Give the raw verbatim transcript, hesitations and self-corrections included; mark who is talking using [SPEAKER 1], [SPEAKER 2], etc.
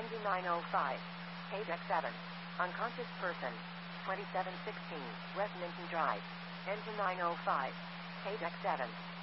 [SPEAKER 1] Engine nine oh five. Page X seven. Unconscious person. twenty-seven sixteen. West Minton Drive. Engine nine oh five. Page X seven.